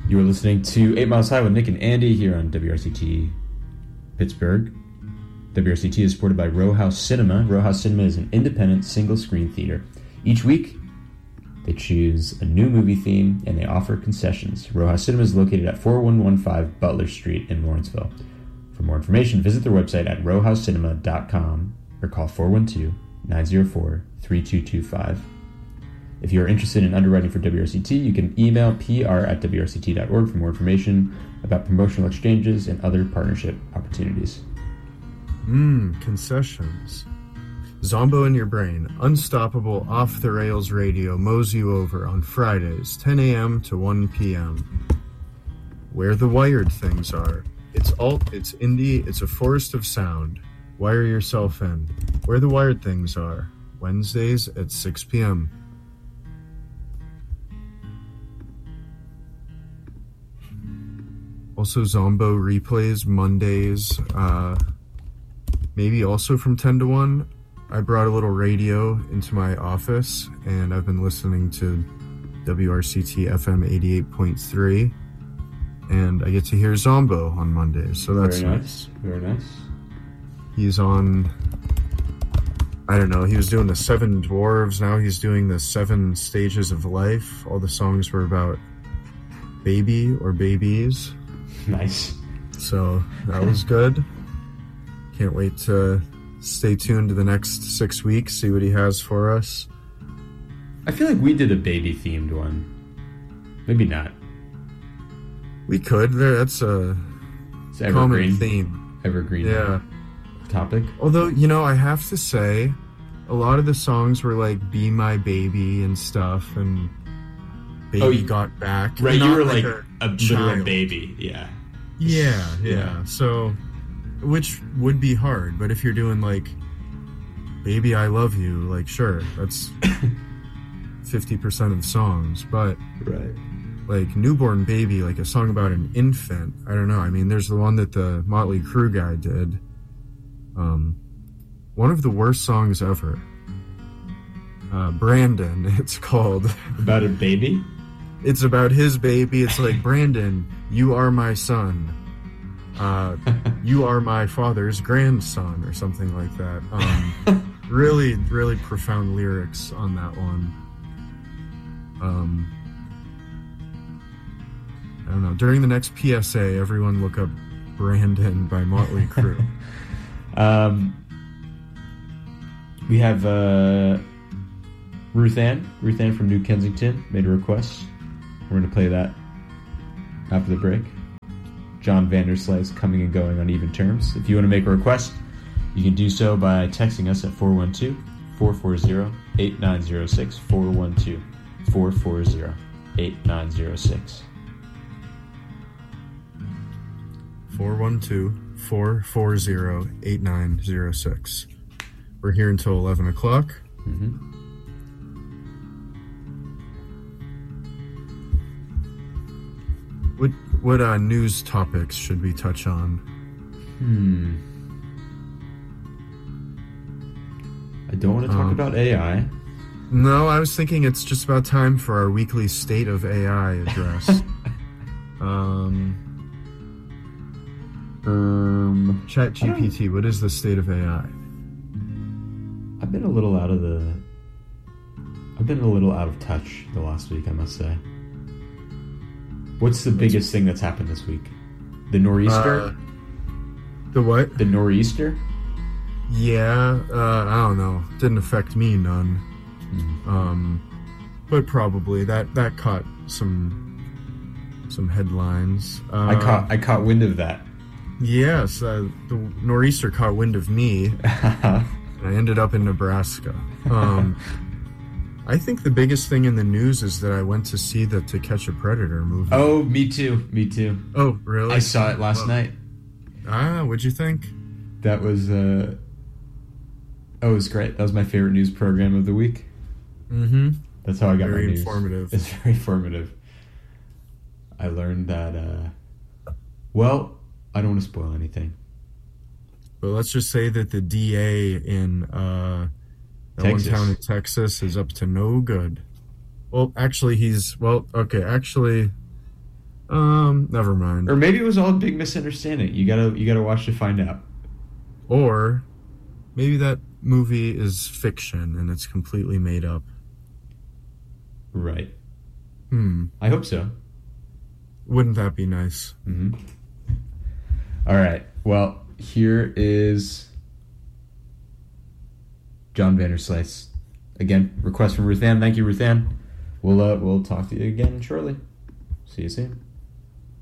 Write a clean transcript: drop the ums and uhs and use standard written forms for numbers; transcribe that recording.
You're listening to 8 Miles High with Nick and Andy here on WRCT Pittsburgh. WRCT is supported by Row House Cinema. Row House Cinema is an independent single-screen theater. Each week, they choose a new movie theme and they offer concessions. Row House Cinema is located at 4115 Butler Street in Lawrenceville. For more information, visit their website at rowhousecinema.com or call 412-904-3225. If you are interested in underwriting for WRCT, you can email pr@wrct.org for more information about promotional exchanges and other partnership opportunities. Concessions. Zombo in Your Brain, unstoppable off-the-rails radio mows you over on Fridays, 10 a.m. to 1 p.m. Where the Wired Things Are. It's alt, it's indie, it's a forest of sound. Wire yourself in. Where the Wired Things Are. Wednesdays at 6 p.m. Also, Zombo replays Mondays, maybe also from 10 to 1. I brought a little radio into my office, and I've been listening to WRCT FM 88.3, and I get to hear Zombo on Mondays, so that's very nice. Very nice. He's on, I don't know, he was doing the 7 Dwarves, now he's doing the 7 Stages of Life. All the songs were about baby or babies. Nice. So that was good. Can't wait to stay tuned to the next 6 weeks, see what he has for us. I feel like we did a baby-themed one. Maybe not. We could. That's a common theme. Evergreen topic. Although, you know, I have to say, a lot of the songs were like Be My Baby and stuff, and Baby Got Back. Right, you were like a literal baby. Yeah. So, which would be hard, but if you're doing like Baby I Love You, like sure, that's 50% of the songs, but right, like Newborn Baby, like a song about an infant, I don't know. I mean, there's the one that the Motley Crue guy did. One of the worst songs ever. Brandon, it's called. About a baby? It's about his baby. It's like, Brandon, you are my son. You are my father's grandson, or something like that. Really, really profound lyrics on that one. I don't know. During the next PSA, everyone look up Brandon by Motley Crue. We have Ruth Ann from New Kensington made a request. We're going to play that after the break. John Vanderslice, Coming and Going on Even Terms. If you want to make a request, you can do so by texting us at 412-440-8906, 412-440-8906. 412-440-8906. We're here until 11 o'clock. Mm-hmm. What news topics should we touch on? I don't want to talk about AI. No, I was thinking it's just about time for our weekly State of AI address. ChatGPT, what is the state of AI? I've been a little out of touch the last week, I must say. What's the biggest thing that's happened this week? The nor'easter? The what? The nor'easter? Yeah, I don't know. Didn't affect me none. But probably that caught some headlines. I caught wind of that. Yes, the nor'easter caught wind of me. And I ended up in Nebraska. I think the biggest thing in the news is that I went to see the To Catch a Predator movie. Oh, me too. Oh, really? I saw it last night. What'd you think? That was, it was great. That was my favorite news program of the week. Mm-hmm. That's how I got very my news. Informative. It's very informative. I learned that, well, I don't want to spoil anything. But let's just say that the DA in that one town in Texas is up to no good. Well, actually, Never mind. Or maybe it was all a big misunderstanding. You gotta watch to find out. Or maybe that movie is fiction and it's completely made up. Right. I hope so. Wouldn't that be nice? Mm-hmm. All right. Well, here is John Vanderslice. Again, request from Ruth Ann. Thank you, Ruth Ann. We'll talk to you again shortly. See you soon.